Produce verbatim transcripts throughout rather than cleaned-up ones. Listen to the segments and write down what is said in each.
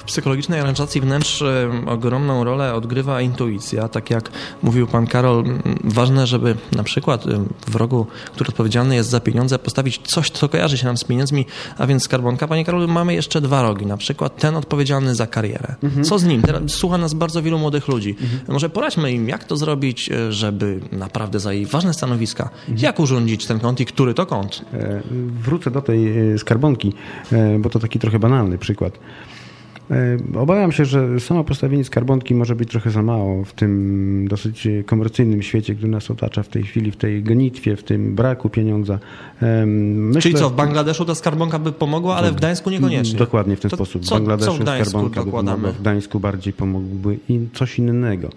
psychologicznej aranżacji wnętrz ogromną rolę odgrywa intuicja. Tak jak mówił pan Karol, ważne, żeby na przykład w rogu, który odpowiedzialny jest za pieniądze, postawić coś, co kojarzy się nam z pieniędzmi, a więc skarbonka. Panie Karolu, mamy jeszcze dwa rogi, na przykład ten odpowiedzialny za karierę. Mhm. Co z nim? Teraz słucha nas bardzo wielu młodych ludzi. Mhm. Może poradźmy im, jak to zrobić, żeby naprawdę zająć ważne stanowiska. Mhm. Jak urządzić ten kąt i który to kąt? Wrócę do tej skarbonki, bo to taki trochę banalny przykład. Obawiam się, że samo postawienie skarbonki może być trochę za mało w tym dosyć komercyjnym świecie, który nas otacza w tej chwili, w tej gonitwie, w tym braku pieniądza. Myślę, Czyli co, w Bangladeszu ta skarbonka by pomogła, ale w Gdańsku niekoniecznie? Dokładnie w ten to sposób. W co, Bangladeszu co w Gdańsku skarbonka by pomogła, w Gdańsku bardziej pomogłoby in, coś innego.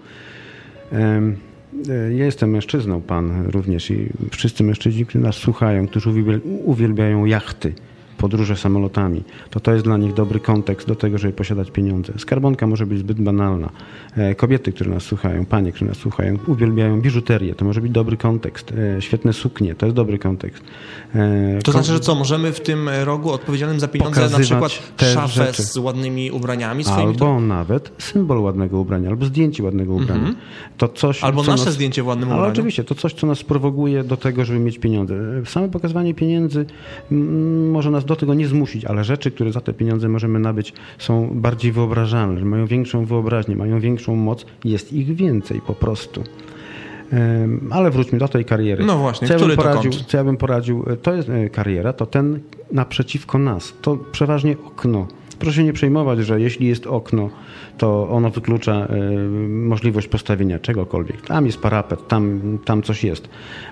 Ja jestem mężczyzną, pan również, i wszyscy mężczyźni, którzy nas słuchają, którzy uwielbiają jachty, podróże samolotami, to to jest dla nich dobry kontekst do tego, żeby posiadać pieniądze. Skarbonka może być zbyt banalna. Kobiety, które nas słuchają, panie, które nas słuchają, uwielbiają biżuterię. To może być dobry kontekst. Świetne suknie, to jest dobry kontekst. To znaczy, że co, możemy w tym rogu odpowiedzialnym za pieniądze na przykład szafę rzeczy z ładnymi ubraniami swoimi? Albo to... nawet symbol ładnego ubrania, albo zdjęcie ładnego ubrania. Mm-hmm. To coś, albo nasze nas... zdjęcie w ładnym Ale ubraniu. oczywiście, to coś, co nas sprowokuje do tego, żeby mieć pieniądze. Same pokazywanie pieniędzy może nas do tego nie zmusić, ale rzeczy, które za te pieniądze możemy nabyć, są bardziej wyobrażalne, mają większą wyobraźnię, mają większą moc, jest ich więcej po prostu. Ale wróćmy do tej kariery. No właśnie, co ja który bym poradził, to kąt? Co ja bym poradził, to jest kariera, to ten naprzeciwko nas, to przeważnie okno. Proszę nie przejmować, że jeśli jest okno, to ono wyklucza możliwość postawienia czegokolwiek. Tam jest parapet, tam, tam coś jest.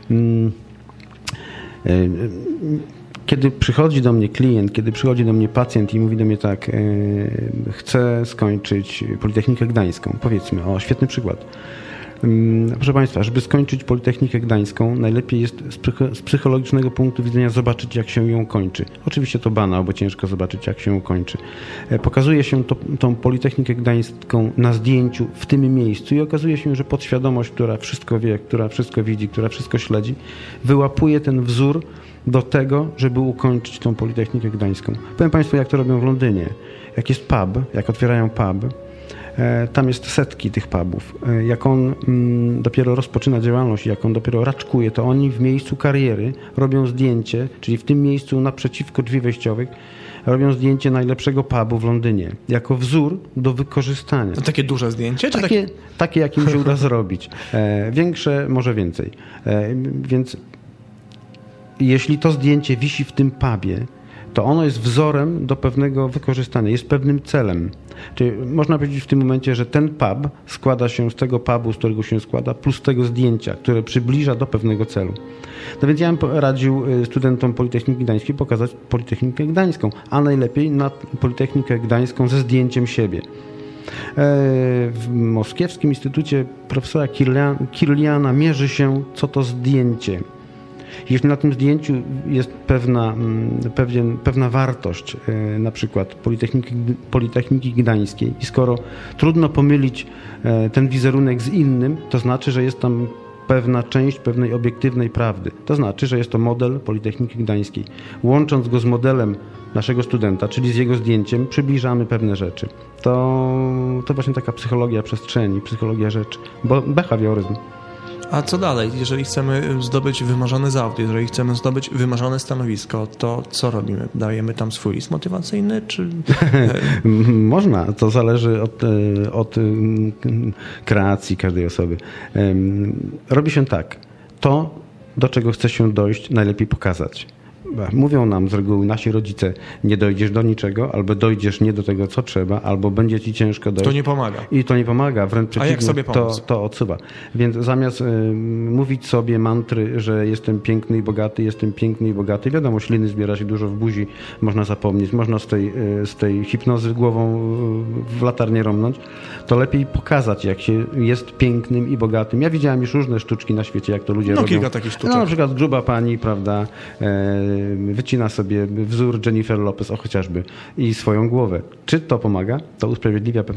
Kiedy przychodzi do mnie klient, kiedy przychodzi do mnie pacjent i mówi do mnie tak, yy, chcę skończyć Politechnikę Gdańską, powiedzmy, o, świetny przykład. Yy, proszę Państwa, żeby skończyć Politechnikę Gdańską, najlepiej jest z, psycho- z psychologicznego punktu widzenia zobaczyć, jak się ją kończy. Oczywiście to banał, bo ciężko zobaczyć, jak się ją kończy. Yy, pokazuje się to, tą Politechnikę Gdańską na zdjęciu w tym miejscu i okazuje się, że podświadomość, która wszystko wie, która wszystko widzi, która wszystko śledzi, wyłapuje ten wzór do tego, żeby ukończyć tą Politechnikę Gdańską. Powiem Państwu, jak to robią w Londynie. Jak jest pub, jak otwierają pub, tam jest setki tych pubów. Jak on dopiero rozpoczyna działalność, jak on dopiero raczkuje, to oni w miejscu kariery robią zdjęcie, czyli w tym miejscu naprzeciwko drzwi wejściowych, robią zdjęcie najlepszego pubu w Londynie. Jako wzór do wykorzystania. To takie duże zdjęcie? Czy takie, takie... takie, jak im się uda zrobić. Większe, może więcej. Więc jeśli to zdjęcie wisi w tym pubie, to ono jest wzorem do pewnego wykorzystania, jest pewnym celem. Czyli można powiedzieć w tym momencie, że ten pub składa się z tego pubu, z którego się składa, plus tego zdjęcia, które przybliża do pewnego celu. No więc ja bym radził studentom Politechniki Gdańskiej pokazać Politechnikę Gdańską, a najlepiej na Politechnikę Gdańską ze zdjęciem siebie. W Moskiewskim Instytucie profesora Kirliana mierzy się, co to zdjęcie. Jeśli na tym zdjęciu jest pewna, pewien, pewna wartość, na przykład Politechniki, Politechniki Gdańskiej, i skoro trudno pomylić ten wizerunek z innym, to znaczy, że jest tam pewna część pewnej obiektywnej prawdy. To znaczy, że jest to model Politechniki Gdańskiej. Łącząc go z modelem naszego studenta, czyli z jego zdjęciem, przybliżamy pewne rzeczy. To, to właśnie taka psychologia przestrzeni, psychologia rzeczy, bo behawioryzm. A co dalej? Jeżeli chcemy zdobyć wymarzony zawód, jeżeli chcemy zdobyć wymarzone stanowisko, to co robimy? Dajemy tam swój list motywacyjny, czy... Można. To zależy od, od kreacji każdej osoby. Robi się tak. To, do czego chce się dojść, najlepiej pokazać. Mówią nam z reguły nasi rodzice, nie dojdziesz do niczego, albo dojdziesz nie do tego, co trzeba, albo będzie ci ciężko dojść. To nie pomaga. I to nie pomaga, wręcz przeciwnie, A jak sobie pomóc? To, to odsuwa. Więc zamiast y, mówić sobie mantry, że jestem piękny i bogaty, jestem piękny i bogaty, wiadomo, śliny zbiera się dużo w buzi, można zapomnieć, można z tej, y, z tej hipnozy głową y, w latarnię rąbnąć, to lepiej pokazać, jak się jest pięknym i bogatym. Ja widziałem już różne sztuczki na świecie, jak to ludzie no, robią. Kilka takich sztuczek. No, na przykład gruba pani, prawda, y, wycina sobie wzór Jennifer Lopez, o chociażby, i swoją głowę. Czy to pomaga? To usprawiedliwia pewne